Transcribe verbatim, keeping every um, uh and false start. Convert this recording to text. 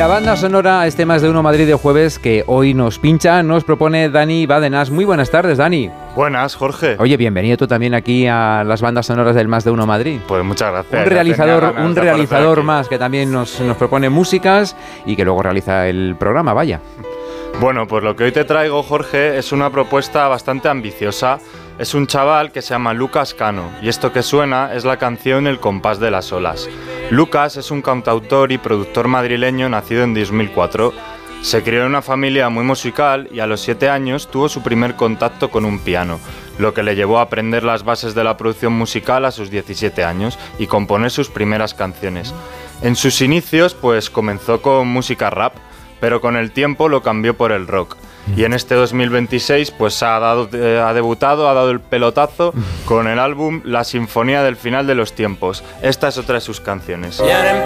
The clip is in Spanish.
banda sonora, este Más de Uno Madrid de jueves que hoy nos pincha, nos propone Dani Badenas. Muy buenas tardes, Dani. Buenas, Jorge. Oye, bienvenido tú también aquí a las bandas sonoras del Más de Uno Madrid. Pues muchas gracias. Un realizador, un realizador más que también nos, nos propone músicas y que luego realiza el programa, vaya. Bueno, pues lo que hoy te traigo, Jorge, es una propuesta bastante ambiciosa. Es un chaval que se llama Lucas Cano y esto que suena es la canción El compás de las olas. Lucas es un cantautor y productor madrileño nacido en dos mil cuatro. Se crió en una familia muy musical y a los siete años tuvo su primer contacto con un piano, lo que le llevó a aprender las bases de la producción musical a sus diecisiete años y componer sus primeras canciones. En sus inicios, pues comenzó con música rap, pero con el tiempo lo cambió por el rock. Y en este dos mil veintiséis pues ha, dado, eh, ha debutado, ha dado el pelotazo con el álbum La Sinfonía del Final de los Tiempos. Esta es otra de sus canciones. Y ahora